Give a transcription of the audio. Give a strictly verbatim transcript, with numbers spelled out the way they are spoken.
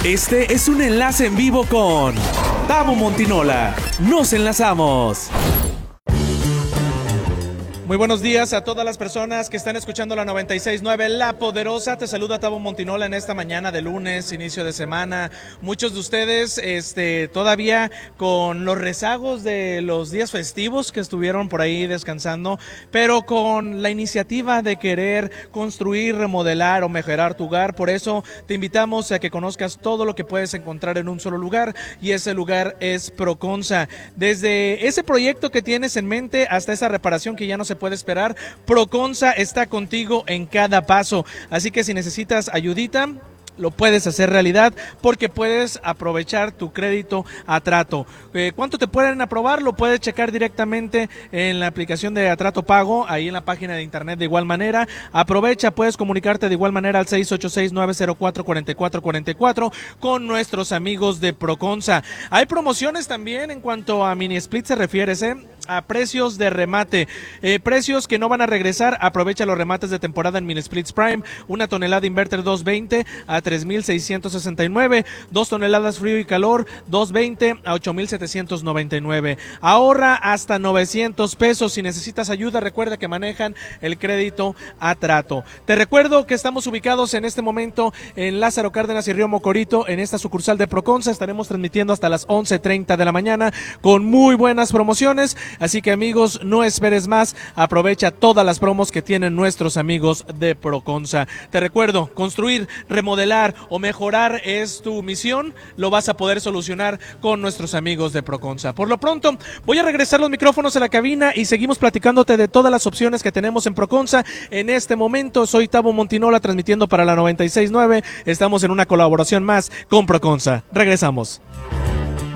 Este es un enlace en vivo con Tabo Montinola. Nos enlazamos. Muy buenos días a todas las personas que están escuchando la noventa y seis punto nueve La Poderosa. Te saluda Tabo Montinola en esta mañana de lunes, inicio de semana. Muchos de ustedes este, todavía con los rezagos de los días festivos que estuvieron por ahí descansando, pero con la iniciativa de querer construir, remodelar o mejorar tu hogar. Por eso te invitamos a que conozcas todo lo que puedes encontrar en un solo lugar, y ese lugar es Proconza. Desde ese proyecto que tienes en mente hasta esa reparación que ya no se puede esperar, Proconza está contigo en cada paso. Así que si necesitas ayudita, lo puedes hacer realidad porque puedes aprovechar tu crédito a trato. Eh, ¿Cuánto te pueden aprobar? Lo puedes checar directamente en la aplicación de Atrato Pago, ahí en la página de internet. De igual manera, aprovecha, puedes comunicarte de igual manera al seis ocho seis, nueve cero cuatro, cuatro cuatro cuatro cuatro con nuestros amigos de Proconza. Hay promociones también en cuanto a mini split se refiere, ¿eh? A precios de remate, eh, precios que no van a regresar. Aprovecha los remates de temporada en Mini Splits Prime. Una tonelada inverter doscientos veinte a tres mil seiscientos sesenta y nueve, dos toneladas frío y calor doscientos veinte a ocho mil setecientos noventa y nueve. Ahorra hasta novecientos pesos. Si necesitas ayuda, recuerda que manejan el crédito a trato. Te recuerdo que estamos ubicados en este momento en Lázaro Cárdenas y Río Mocorito, en esta sucursal de Proconza. Estaremos transmitiendo hasta las once treinta de la mañana con muy buenas promociones. Así que, amigos, no esperes más, aprovecha todas las promos que tienen nuestros amigos de Proconza. Te recuerdo, construir, remodelar o mejorar es tu misión, lo vas a poder solucionar con nuestros amigos de Proconza. Por lo pronto, voy a regresar los micrófonos a la cabina y seguimos platicándote de todas las opciones que tenemos en Proconza. En este momento, soy Tabo Montinola transmitiendo para la noventa y seis punto nueve. Estamos en una colaboración más con Proconza. Regresamos.